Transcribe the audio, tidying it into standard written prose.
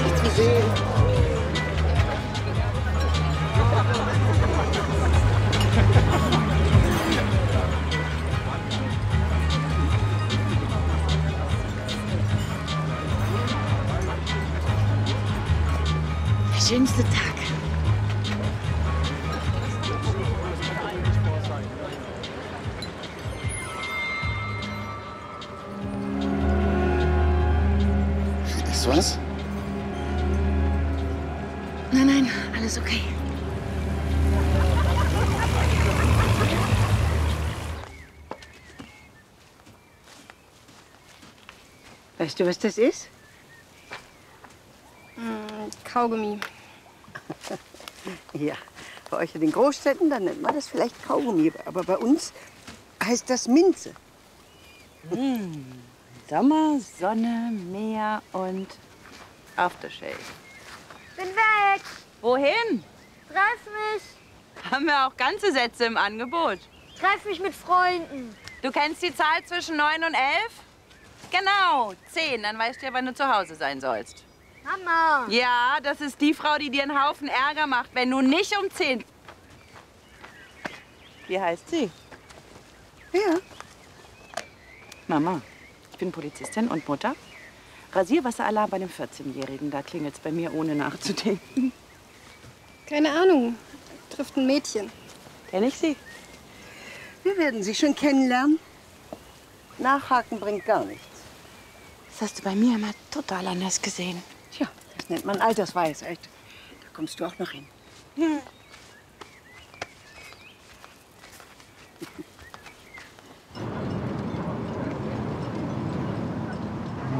dich zu sehen. Der schönste Tag. Ist was? Nein, nein, alles okay. Weißt du, was das ist? Kaugummi. Ja, bei euch in den Großstädten, dann nennt man das vielleicht Kaugummi. Aber bei uns heißt das Minze. Sommer, Sonne, Meer und Aftershave. Bin weg! Wohin? Treff mich! Haben wir auch ganze Sätze im Angebot. Treff mich mit Freunden. Du kennst die Zahl zwischen 9 und 11? Genau, 10. Dann weißt du ja, wann du zu Hause sein sollst. Mama! Ja, das ist die Frau, die dir einen Haufen Ärger macht, wenn du nicht um 10... Wie heißt sie? Ja. Mama, ich bin Polizistin und Mutter. Rasierwasseralarm bei einem 14-Jährigen. Da klingelt's bei mir, ohne nachzudenken. Keine Ahnung. Trifft ein Mädchen. Kenn ich sie? Wir werden sie schon kennenlernen. Nachhaken bringt gar nichts. Das hast du bei mir immer total anders gesehen. Tja, das nennt man Altersweisheit. Da kommst du auch noch hin.